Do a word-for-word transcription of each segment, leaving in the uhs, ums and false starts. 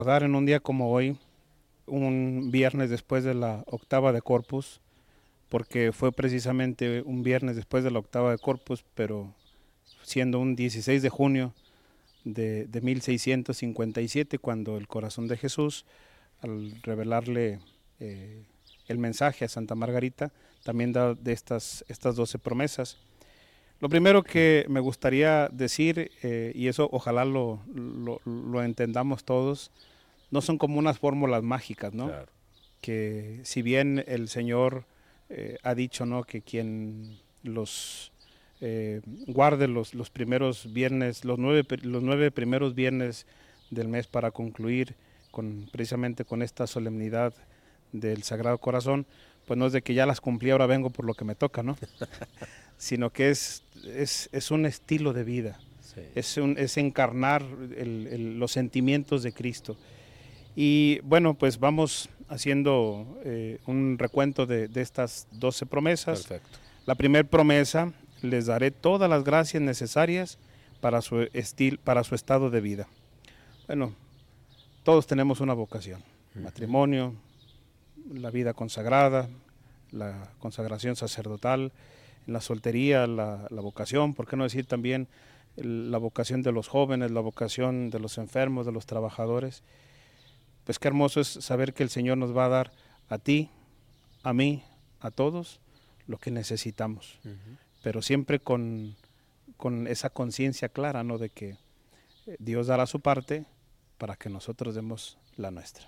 Recordar en un día como hoy, un viernes después de la octava de Corpus, porque fue precisamente un viernes después de la octava de Corpus, pero siendo un dieciséis de junio de, de mil seiscientos cincuenta y siete, cuando el corazón de Jesús, al revelarle eh, el mensaje a Santa Margarita, también da de estas, estas doce promesas. Lo primero que me gustaría decir, eh, y eso ojalá lo, lo, lo entendamos todos, no son como unas fórmulas mágicas, ¿no? Claro. Que si bien el Señor eh, ha dicho, ¿no?, que quien los eh, guarde los, los primeros viernes, los nueve, los nueve primeros viernes del mes para concluir con, precisamente con esta solemnidad del Sagrado Corazón, pues no es de que ya las cumplí, ahora vengo por lo que me toca, ¿no? Sino que es, es, es un estilo de vida, Sí. es, un, es encarnar el, el, los sentimientos de Cristo. Y bueno, pues vamos haciendo eh, un recuento de, de estas doce promesas. Perfecto. La primera promesa: les daré todas las gracias necesarias para su, estil, para su estado de vida. Bueno, todos tenemos una vocación: Uh-huh. matrimonio, la vida consagrada, la consagración sacerdotal, la soltería, la, la vocación, ¿por qué no decir también la vocación de los jóvenes, la vocación de los enfermos, de los trabajadores? Pues qué hermoso es saber que el Señor nos va a dar a ti, a mí, a todos lo que necesitamos, uh-huh. Pero siempre con, con esa conciencia clara, ¿no?, de que Dios dará su parte para que nosotros demos la nuestra.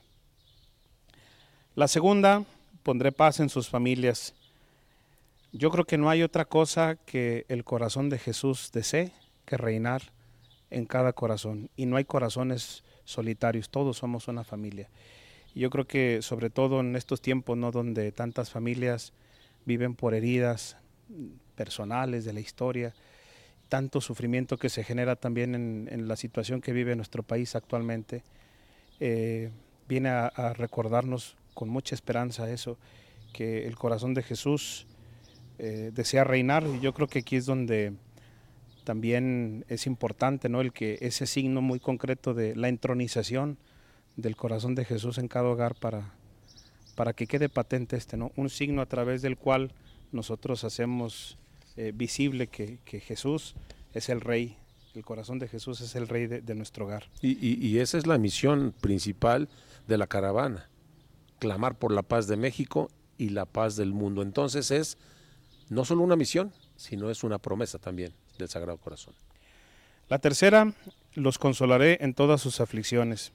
La segunda: pondré paz en sus familias. Yo creo que no hay otra cosa que el corazón de Jesús desee que reinar en cada corazón, y no hay corazones solitarios, todos somos una familia. Y yo creo que sobre todo en estos tiempos, ¿no?, donde tantas familias viven por heridas personales de la historia, tanto sufrimiento que se genera también en, en la situación que vive nuestro país actualmente, eh, viene a, a recordarnos con mucha esperanza eso, que el corazón de Jesús eh, desea reinar. Y yo creo que aquí es donde también es importante, ¿no?, el que ese signo muy concreto de la entronización del corazón de Jesús en cada hogar, para, para que quede patente este, ¿no?, un signo a través del cual nosotros hacemos eh, visible que, que Jesús es el Rey, el corazón de Jesús es el Rey de, de nuestro hogar. Y, y, y esa es la misión principal de la caravana: clamar por la paz de México y la paz del mundo. Entonces es no solo una misión, sino es una promesa también del Sagrado Corazón. La tercera: los consolaré en todas sus aflicciones.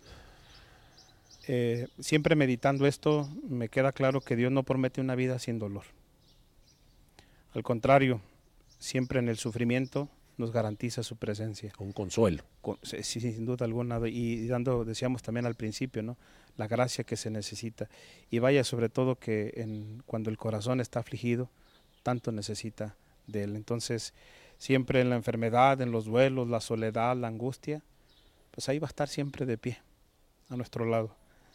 Eh, siempre meditando esto, me queda claro que Dios no promete una vida sin dolor. Al contrario, siempre en el sufrimiento nos garantiza su presencia. Un consuelo. Con, sí, sin duda alguna, y dando, decíamos también al principio, ¿no?, la gracia que se necesita. Y vaya, sobre todo que en, cuando el corazón está afligido, tanto necesita de él. Entonces, siempre en la enfermedad, en los duelos, la soledad, la angustia, pues ahí va a estar siempre de pie, a nuestro lado.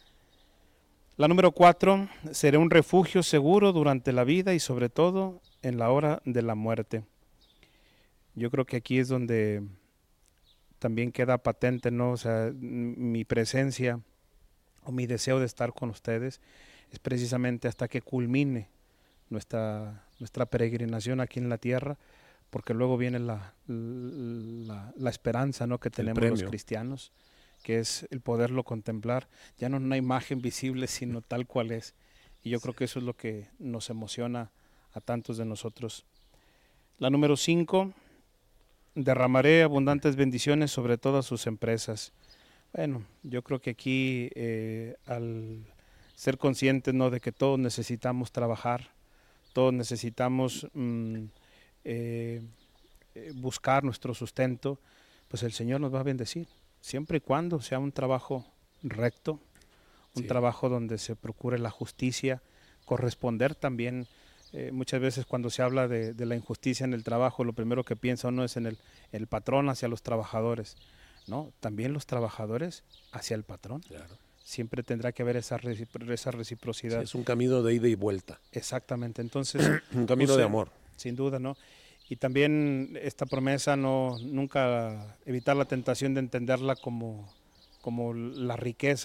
La número cuatro: seré un refugio seguro durante la vida y sobre todo en la hora de la muerte. Yo creo que aquí es donde también queda patente, ¿no?, o sea, mi presencia o mi deseo de estar con ustedes es precisamente hasta que culmine nuestra, nuestra peregrinación aquí en la tierra, porque luego viene la, la, la esperanza, ¿no?, que tenemos los cristianos, que es el poderlo contemplar, ya no en una imagen visible, sino tal cual es. Y yo sí. creo que eso es lo que nos emociona a tantos de nosotros. La número cinco: derramaré abundantes bendiciones sobre todas sus empresas. Bueno, yo creo que aquí eh, al ser conscientes, ¿no?, de que todos necesitamos trabajar, todos necesitamos mmm, eh, buscar nuestro sustento, pues el Señor nos va a bendecir, siempre y cuando sea un trabajo recto, un sí. trabajo donde se procure la justicia, corresponder también. Eh, muchas veces cuando se habla de, de la injusticia en el trabajo, lo primero que piensa uno es en el, el patrón hacia los trabajadores. No, también los trabajadores hacia el patrón. Claro. Siempre tendrá que haber esa, recipro esa reciprocidad. Sí, es un camino de ida y vuelta. Exactamente, entonces... un camino pues, de amor. Sin duda, ¿no? Y también esta promesa, no nunca evitar la tentación de entenderla como, como la riqueza